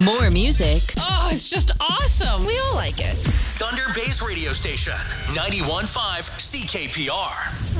More music. Oh, it's just awesome. We all like it. Thunder Bay's radio station, 91.5 CKPR.